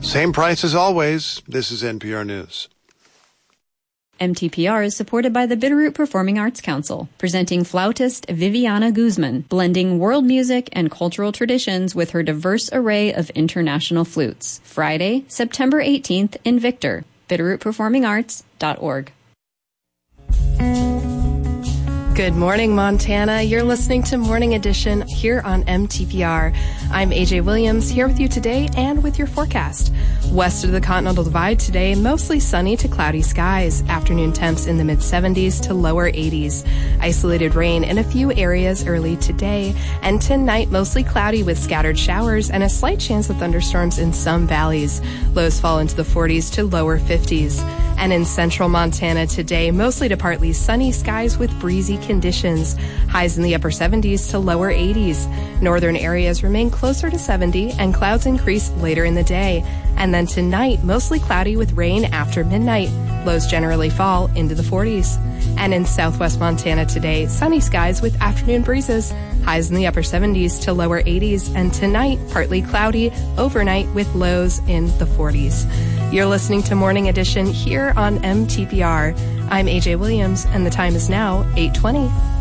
Same price as always. This is NPR News. MTPR is supported by the Bitterroot Performing Arts Council, presenting flautist Viviana Guzman, blending world music and cultural traditions with her diverse array of international flutes. Friday, September 18th in Victor. BitterrootPerformingArts.org. Good morning, Montana. You're listening to Morning Edition here on MTPR. I'm AJ Williams, here with you today and with your forecast. West of the Continental Divide today, mostly sunny to cloudy skies. Afternoon temps in the mid-70s to lower 80s. Isolated rain in a few areas early today. And tonight, mostly cloudy with scattered showers and a slight chance of thunderstorms in some valleys. Lows fall into the 40s to lower 50s. And in central Montana today, mostly to partly sunny skies with breezy conditions. Highs in the upper 70s to lower 80s. Northern areas remain closer to 70 and clouds increase later in the day. And then tonight, mostly cloudy with rain after midnight. Lows generally fall into the 40s. And in southwest Montana today, sunny skies with afternoon breezes. Highs in the upper 70s to lower 80s. And tonight, partly cloudy overnight with lows in the 40s. You're listening to Morning Edition here on MTPR. I'm AJ Williams, and the time is now 8:20.